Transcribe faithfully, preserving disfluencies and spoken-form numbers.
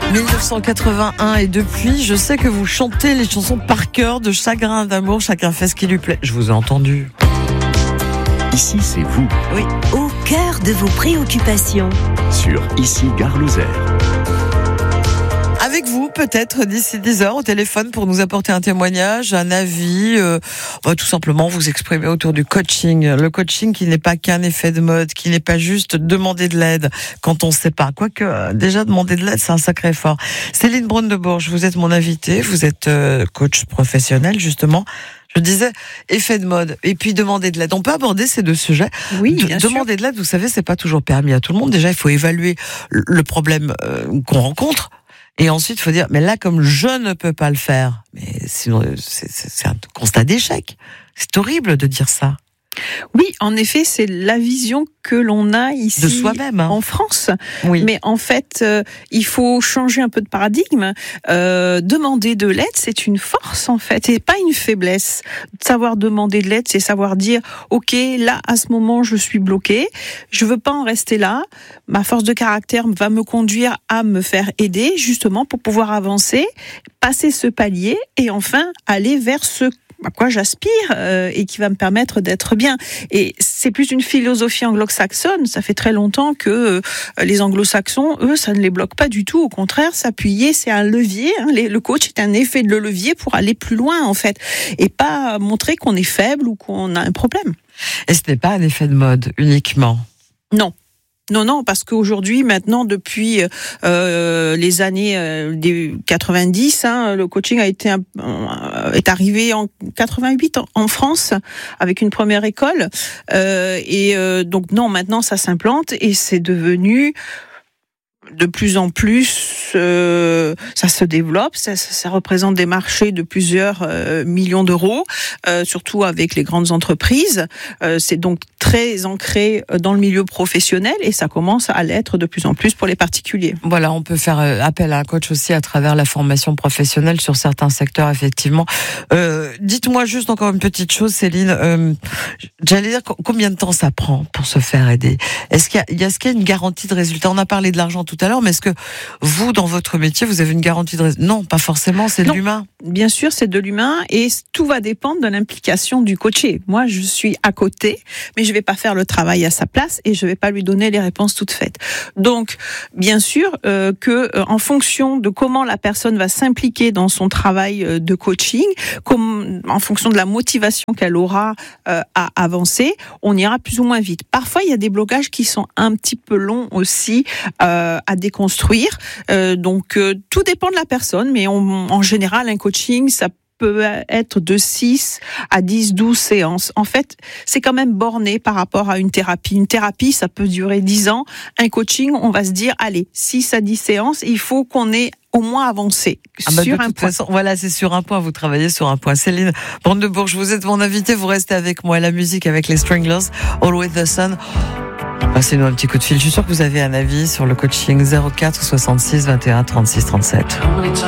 dix-neuf cent quatre-vingt-un et depuis, je sais que vous chantez les chansons par cœur de Chagrin d'amour, chacun fait ce qui lui plaît. Je vous ai entendu. Ici, c'est vous. Oui, au cœur de vos préoccupations. Sur Ici, Gare Lozère. Avec vous, peut-être d'ici dix heures au téléphone pour nous apporter un témoignage, un avis, euh, bah, tout simplement vous exprimer autour du coaching. Le coaching qui n'est pas qu'un effet de mode, qui n'est pas juste demander de l'aide quand on ne sait pas. Quoique, euh, déjà demander de l'aide, c'est un sacré effort. Céline Brune-de-Bourges, vous êtes mon invitée, vous êtes euh, coach professionnel justement. Je disais, effet de mode, et puis demander de l'aide. On peut aborder ces deux sujets. Oui, bien de, sûr. Demander de l'aide, vous savez, c'est pas toujours permis à tout le monde. Déjà, il faut évaluer le problème euh, qu'on rencontre. Et ensuite, il faut dire, mais là, comme je ne peux pas le faire, mais sinon, c'est, c'est, c'est un constat d'échec. C'est horrible de dire ça. Oui, en effet, c'est la vision que l'on a ici De soi-même, hein. en France. Oui. Mais en fait, euh, il faut changer un peu de paradigme. Euh, demander de l'aide, c'est une force en fait, et pas une faiblesse. Savoir demander de l'aide, c'est savoir dire, ok, là à ce moment, je suis bloqué, je veux pas en rester là. Ma force de caractère va me conduire à me faire aider, justement pour pouvoir avancer, passer ce palier et enfin aller vers ce à quoi j'aspire euh, et qui va me permettre d'être bien. Et c'est plus une philosophie anglo-saxonne. Ça fait très longtemps que euh, les anglo-saxons, eux, ça ne les bloque pas du tout. Au contraire, s'appuyer, c'est un levier. Hein. Les, le coach est un effet de levier pour aller plus loin, en fait. Et pas montrer qu'on est faible ou qu'on a un problème. Et ce n'est pas un effet de mode uniquement. Non. Non, non, parce qu'aujourd'hui, maintenant, depuis euh, les années euh, des quatre-vingt-dix, hein, le coaching a été un, euh, est arrivé en quatre-vingt-huit en, en France avec une première école, euh, et euh, donc non, maintenant ça s'implante et c'est devenu de plus en plus, euh, ça se développe, ça, ça représente des marchés de plusieurs euh, millions d'euros, euh, surtout avec les grandes entreprises. Euh, c'est donc très ancré dans le milieu professionnel et ça commence à l'être de plus en plus pour les particuliers. Voilà, on peut faire appel à un coach aussi à travers la formation professionnelle sur certains secteurs, effectivement. Euh, dites-moi juste encore une petite chose, Céline. Euh, j'allais dire, combien de temps ça prend pour se faire aider ? Est-ce qu'il y a, est-ce qu'il y a une garantie de résultat ? On a parlé de l'argent tout à l'heure, mais est-ce que vous, dans votre métier, vous avez une garantie de résultat ? Non, pas forcément, c'est de l'humain. Bien sûr, c'est de l'humain et tout va dépendre de l'implication du coaché. Moi, je suis à côté, mais je vais pas faire le travail à sa place et je vais pas lui donner les réponses toutes faites. Donc, bien sûr euh, que euh, en fonction de comment la personne va s'impliquer dans son travail euh, de coaching, comme en fonction de la motivation qu'elle aura euh, à avancer, on ira plus ou moins vite. Parfois, il y a des blocages qui sont un petit peu longs aussi euh, à déconstruire. Euh, donc, euh, tout dépend de la personne, mais on, en général, un coaching, ça peut être de six à dix, douze séances. En fait, c'est quand même borné par rapport à une thérapie. Une thérapie, ça peut durer dix ans. Un coaching, on va se dire, allez, six à dix séances, il faut qu'on ait au moins avancé ah bah sur de un toute point. Façon, voilà, c'est sur un point, vous travaillez sur un point. Céline Brune-de-Bourges, vous êtes mon invitée, vous restez avec moi. La musique avec les Stranglers, All With The Sun. Passez-nous un petit coup de fil. Je suis sûr que vous avez un avis sur le coaching. Zéro quatre soixante-six vingt et un trente-six trente-sept.